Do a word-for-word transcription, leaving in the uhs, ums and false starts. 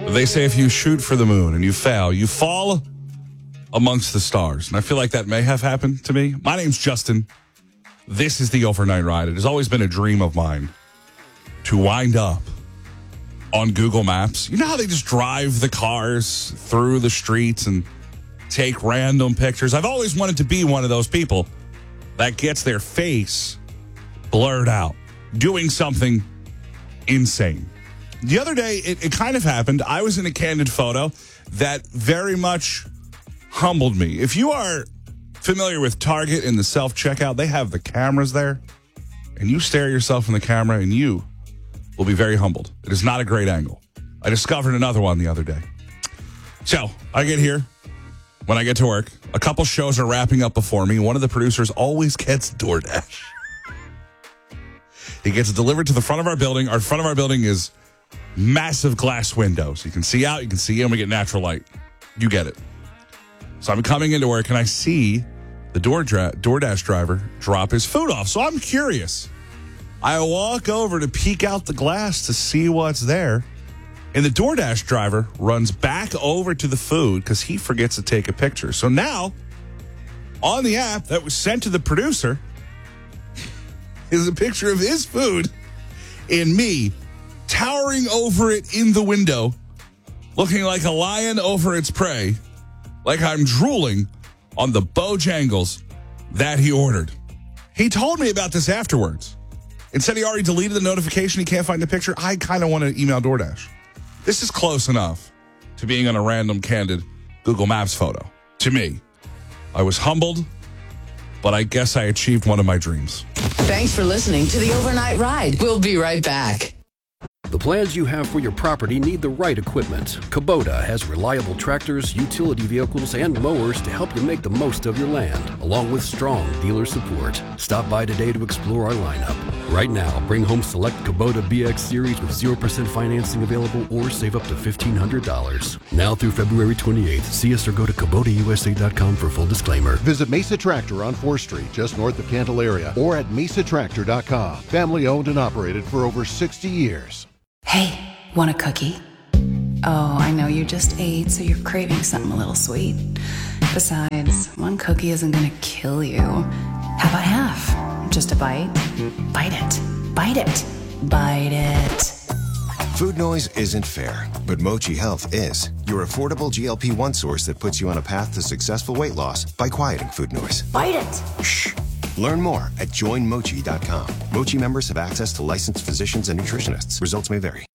They say if you shoot for the moon and you fail, you fall amongst the stars. And I feel like that may have happened to me. My name's Justin. This is the Overnight Ride. It has always been a dream of mine to wind up on Google Maps. You know how they just drive the cars through the streets and take random pictures? I've always wanted to be one of those people that gets their face blurred out, doing something insane. The other day, it, it kind of happened. I was in a candid photo that very much humbled me. If you are familiar with Target in the self-checkout, they have the cameras there, and you stare at yourself in the camera, and you will be very humbled. It is not a great angle. I discovered another one the other day. So, I get here. When I get to work, a couple shows are wrapping up before me. One of the producers always gets DoorDash. He gets it delivered to the front of our building. Our front of our building is massive glass windows. You can see out, you can see in, we get natural light. You get it. So I'm coming into work, and I see the door dra- DoorDash driver drop his food off. So I'm curious. I walk over to peek out the glass to see what's there. And the DoorDash driver runs back over to the food because he forgets to take a picture. So now, on the app that was sent to the producer is a picture of his food and me towering over it in the window, looking like a lion over its prey, like I'm drooling on the Bojangles that he ordered. He told me about this afterwards and said he already deleted the notification. He can't find the picture. I kind of want to email DoorDash. This is close enough to being on a random candid Google Maps photo. To me, I was humbled, but I guess I achieved one of my dreams. Thanks for listening to the Overnight Ride. We'll be right back. The plans you have for your property need the right equipment. Kubota has reliable tractors, utility vehicles, and mowers to help you make the most of your land, along with strong dealer support. Stop by today to explore our lineup. Right now, bring home select Kubota B X Series with zero percent financing available or save up to fifteen hundred dollars. Now through February twenty-eighth, see us or go to Kubota U S A dot com for full disclaimer. Visit Mesa Tractor on fourth Street, just north of Candelaria, or at mesa tractor dot com. Family owned and operated for over sixty years. Hey, want a cookie? Oh, I know you just ate, so you're craving something a little sweet. Besides, one cookie isn't gonna kill you. How about half? Just a bite? Bite it. Bite it. Bite it. Food noise isn't fair, but Mochi Health is. Your affordable G L P one source that puts you on a path to successful weight loss by quieting food noise. Bite it. Shh. Learn more at join mochi dot com. Mochi members have access to licensed physicians and nutritionists. Results may vary.